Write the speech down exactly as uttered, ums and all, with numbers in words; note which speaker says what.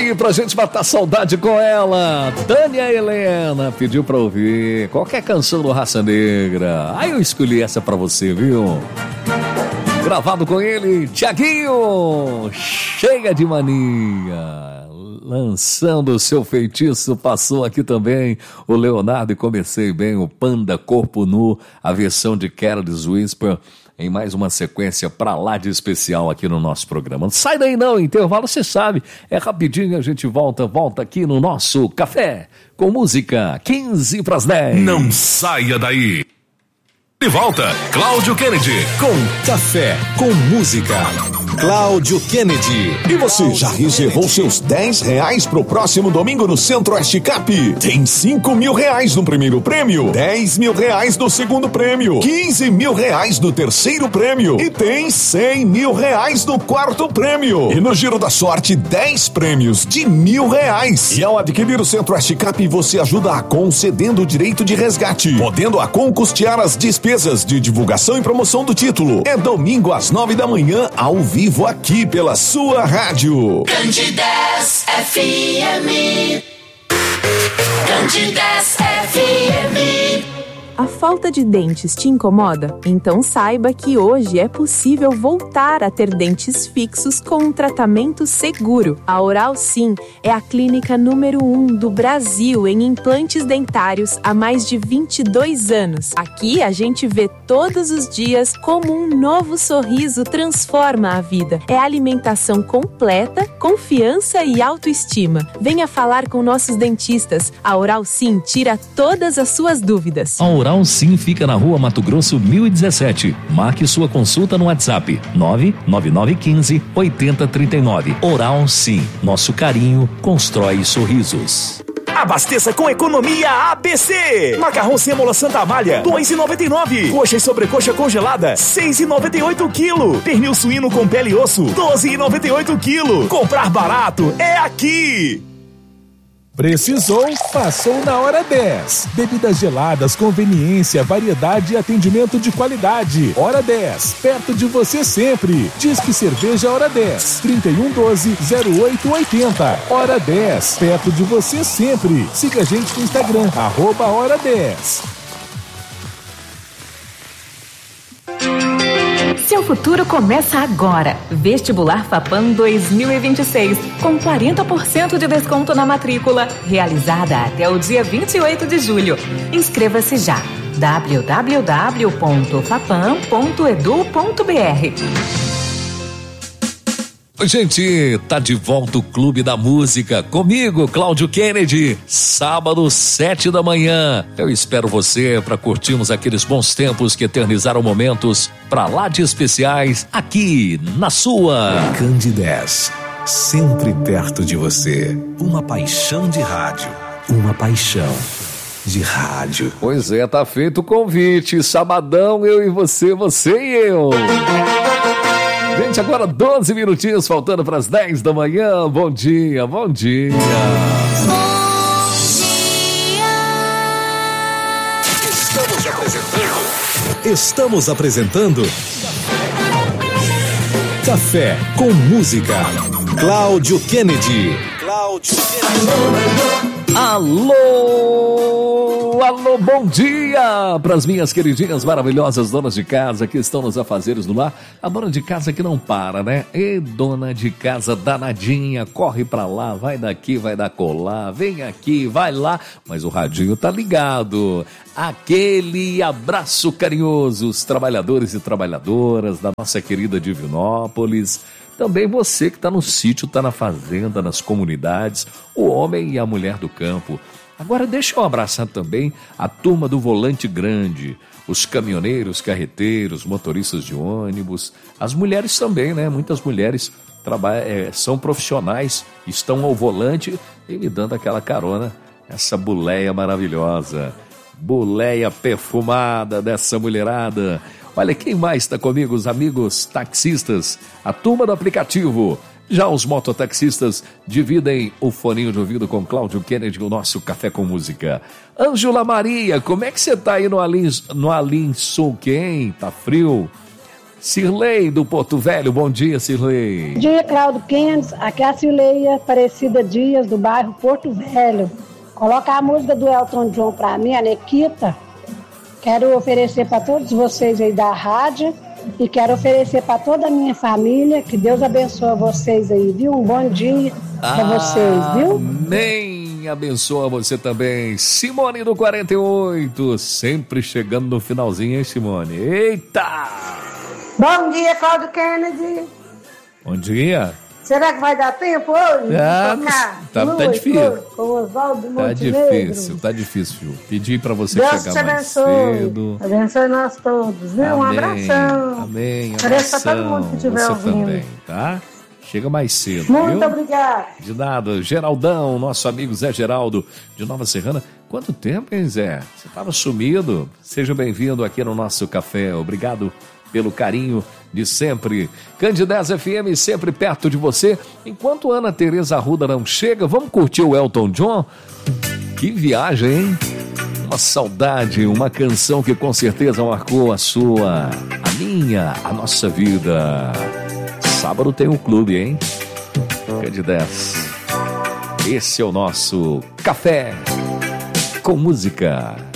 Speaker 1: aí pra gente matar saudade com ela. Tânia Helena pediu pra ouvir qualquer canção do Raça Negra. Aí eu escolhi essa pra você, viu? Gravado com ele, Thiaguinho, Chega de Mania. Lançando o seu feitiço, passou aqui também o Leonardo e comecei bem, o Panda Corpo Nu, a versão de Careless Whisper, em mais uma sequência pra lá de especial aqui no nosso programa. Não sai daí não, intervalo você sabe, é rapidinho, a gente volta, volta aqui no nosso Café com Música, quinze para as dez.
Speaker 2: Não saia daí. De volta, Cláudio Kennedy com Café com Música. Cláudio Kennedy.
Speaker 3: E você já reservou seus dez reais pro próximo domingo no Centro-Oeste Cap? Tem cinco mil reais no primeiro prêmio, dez mil reais no segundo prêmio, quinze mil reais no terceiro prêmio e tem cem mil reais no quarto prêmio. E no Giro da Sorte, dez prêmios de mil reais. E ao adquirir o Centro-Oeste Cap, você ajuda a concedendo o direito de resgate, podendo a custear as despesas de divulgação e promoção do título. É domingo às nove da manhã, ao vivo aqui pela sua rádio.
Speaker 4: Candidez F M. Candidez F M.
Speaker 5: A falta de dentes te incomoda? Então saiba que hoje é possível voltar a ter dentes fixos com um tratamento seguro. A Oral Sim é a clínica número um do Brasil em implantes dentários há mais de vinte e dois anos. Aqui a gente vê todos os dias como um novo sorriso transforma a vida. É alimentação completa, confiança e autoestima. Venha falar com nossos dentistas. A Oral Sim tira todas as suas dúvidas.
Speaker 1: A Oral Sim fica na rua Mato Grosso mil e dezessete. Marque sua consulta no WhatsApp nove nove nove um cinco oito zero três nove. Oral Sim, nosso carinho constrói sorrisos.
Speaker 6: Abasteça com economia A B C. Macarrão sêmola Santa Amália, dois reais e noventa e nove centavos. Coxa e sobrecoxa congelada, seis reais e noventa e oito centavos quilo. Pernil suíno com pele e osso, doze reais e noventa e oito centavos quilo. Comprar barato é aqui.
Speaker 7: Precisou? Passou na Hora dez. Bebidas geladas, conveniência, variedade e atendimento de qualidade. Hora dez, perto de você sempre. Disque Cerveja Hora dez, trinta e um doze, zero oito oitenta. Hora dez, perto de você sempre. Siga a gente no Instagram, arroba Hora dez.
Speaker 8: Seu futuro começa agora. Vestibular Fapam dois mil e vinte e seis, com quarenta por cento de desconto na matrícula, realizada até o dia vinte e oito de julho. Inscreva-se já. w w w ponto fapam ponto edu ponto b r.
Speaker 1: Gente, tá de volta o Clube da Música comigo, Cláudio Kennedy, sábado, sete da manhã. Eu espero você para curtirmos aqueles bons tempos que eternizaram momentos pra lá de especiais aqui na sua
Speaker 2: Candidez, sempre perto de você. Uma paixão de rádio, uma paixão de rádio.
Speaker 1: Pois é, tá feito o convite, sabadão, eu e você, você e eu. Gente, agora doze minutinhos faltando para as dez da manhã. Bom dia, bom dia.
Speaker 4: Bom dia.
Speaker 2: Estamos apresentando. Estamos apresentando. Café com Música. Cláudio Kennedy. Cláudio Kennedy.
Speaker 1: Alô, alô, bom dia para as minhas queridinhas maravilhosas donas de casa que estão nos afazeres do lar. A dona de casa que não para, né? E dona de casa danadinha, corre pra lá, vai daqui, vai da colar, vem aqui, vai lá, mas o radinho tá ligado. Aquele abraço carinhoso, os trabalhadores e trabalhadoras da nossa querida Divinópolis. Também você que está no sítio, está na fazenda, nas comunidades, o homem e a mulher do campo. Agora deixa eu abraçar também a turma do Volante Grande, os caminhoneiros, carreteiros, motoristas de ônibus, as mulheres também, né? Muitas mulheres trabalham, é, são profissionais, estão ao volante e me dando aquela carona, essa boleia maravilhosa, boleia perfumada dessa mulherada. Olha, quem mais está comigo? Os amigos taxistas, a turma do aplicativo. Já os mototaxistas dividem o foninho de ouvido com Cláudio Kennedy, o nosso Café com Música. Ângela Maria, como é que você tá aí no Alim, no Alim Sul? Quem? Tá frio? Cirlei do Porto Velho, bom dia, Cirlei.
Speaker 9: Bom dia, Cláudio Kennedy. Aqui é a Cirleia Aparecida Dias, do bairro Porto Velho. Coloca a música do Elton John pra mim, a Nequita. Quero oferecer para todos vocês aí da rádio e quero oferecer para toda a minha família. Que Deus abençoe vocês aí, viu? Um bom dia para vocês, viu?
Speaker 1: Amém. Abençoa você também. Simone do quarenta e oito, sempre chegando no finalzinho, hein, Simone? Eita!
Speaker 9: Bom dia, Cláudio Kennedy.
Speaker 1: Bom dia.
Speaker 9: Será que vai dar tempo hoje?
Speaker 1: Ah,
Speaker 9: de
Speaker 1: tá, tá
Speaker 9: Lua,
Speaker 1: difícil.
Speaker 9: Com o Oswaldo
Speaker 1: Tá
Speaker 9: Montenegro?
Speaker 1: difícil, tá difícil, viu? Pedi pra você
Speaker 9: Deus
Speaker 1: chegar
Speaker 9: te
Speaker 1: mais
Speaker 9: abençoe.
Speaker 1: cedo.
Speaker 9: Abençoe nós todos, viu? Um
Speaker 1: Amém,
Speaker 9: abração.
Speaker 1: Amém,
Speaker 9: Abraço pra todo
Speaker 1: abração.
Speaker 9: mundo que estiver
Speaker 1: Você
Speaker 9: ouvindo.
Speaker 1: também, tá? Chega mais cedo,
Speaker 9: Muito
Speaker 1: viu?
Speaker 9: obrigado.
Speaker 1: De nada. Geraldão, nosso amigo Zé Geraldo, de Nova Serrana. Quanto tempo, hein, Zé? Você tava sumido. Seja bem-vindo aqui no nosso café. Obrigado pelo carinho de sempre. Candidez F M sempre perto de você. Enquanto Ana Tereza Arruda não chega, vamos curtir o Elton John? Que viagem, hein? Uma saudade, uma canção que com certeza marcou a sua, a minha, a nossa vida. Sábado tem um clube, hein? Candidez. Esse é o nosso Café com Música.